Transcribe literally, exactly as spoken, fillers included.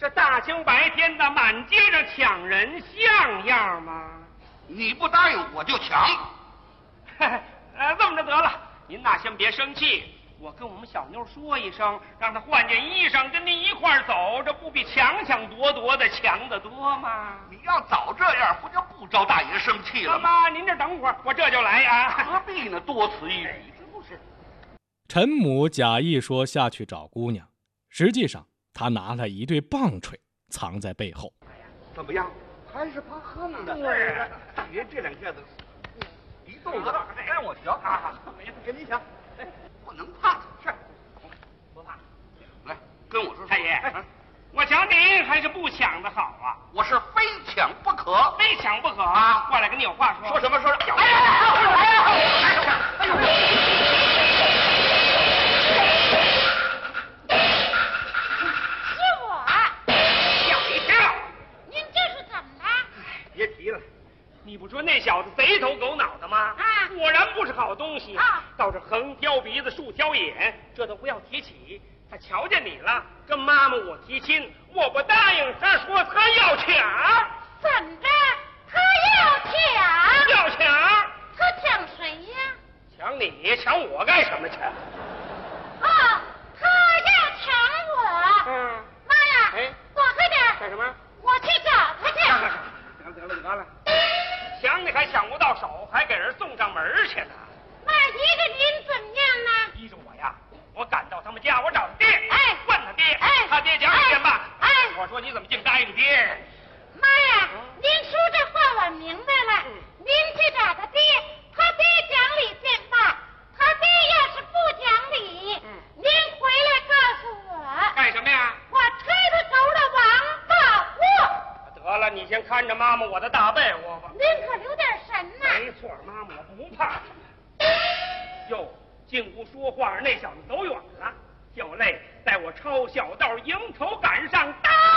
这大清白天的，满街上抢人，像样吗？ 你不答应我就抢。 呃，这么着得了，您呐先别生气，我跟我们小妞说一声，让她换件衣裳，跟您一块儿走，这不比抢抢夺夺的强得多吗？ 你要早这样，不就不招大爷生气了吗？ 妈，您这等会儿，我这就来啊。 何必呢？多此一举，是不是？ 陈母假意说下去找姑娘，实际上他拿了一对棒槌藏在背后。 怎么样？还是怕横的。 对呀， 别这两下子一动作，让我瞧啊！没事，跟你抢。哎，不能怕。是，不怕。来，跟我说。 太爷，我瞧您还是不抢的好啊。 我是非抢不可， 非抢不可啊！ 过来跟你有话说。 说什么？说什么？ 哎呀！哎呀！ 哎呦！ 别提了，你不说那小子贼头狗脑的吗？ 啊， 果然不是好东西啊！ 倒是横挑鼻子竖挑眼，这都不要提起。他瞧见你了，跟妈妈我提亲，我不答应，他说他要抢。 怎着？他要抢？ 要抢？ 他抢谁呀？ 抢你？抢我干什么去？ 啊，他要抢我。 嗯， 妈呀！ 哎， 躲开点！ 干什么？ 我去找他去。 得了得了得了，抢你还抢不到手，还给人送上门去呢。 那依着您怎么样呢？ 依着我呀，我赶到他们家，我找他爹， 哎， 问他爹， 哎， 他爹讲一遍吧。 哎， 我说你怎么净答应爹？ 妈呀，您说这话我明白了。 嗯、 您去找他爹，他爹讲理见罢。他爹要是不讲理， 嗯， 您回来告诉我。 干什么呀？ 我推他走了王八窝。 得了，你先看着妈妈我的大被窝吧。 您可留点神呐。 没错，妈妈我不怕。哟，进屋说话，那小子走远了，就累在我抄小道迎头赶上，打